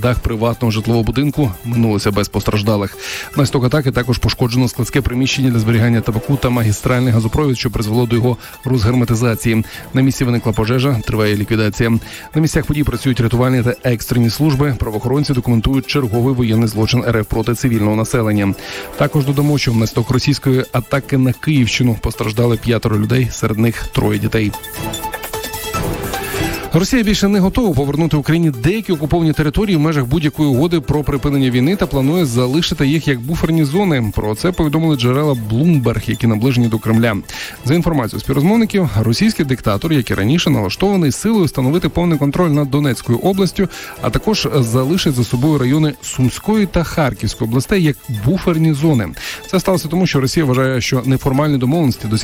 дах приватного житлового будинку. Минулося без постраждалих. Внаслідок атаки також пошкоджено складське приміщення для зберігання табаку та магістральний газопровід, що призвело до його розгерметизації. На місці виникла пожежа, триває ліквідація. На місцях подій працюють рятувальні та екстрені служби. Правоохоронці документують черговий воєнний злочин РФ проти цивільного населення. Також додамо, що внаслідок російської атаки на Київщину постраждали 5 людей, серед них 3 дітей. Росія більше не готова повернути Україні деякі окуповані території в межах будь-якої угоди про припинення війни та планує залишити їх як буферні зони. Про це повідомили джерела Bloomberg, які наближені до Кремля. За інформацією співрозмовників, російський диктатор, як і раніше, налаштований силою встановити повний контроль над Донецькою областю, а також залишить за собою райони Сумської та Харківської областей як буферні зони. Це сталося тому, що Росія вважає, що неформальні домовленості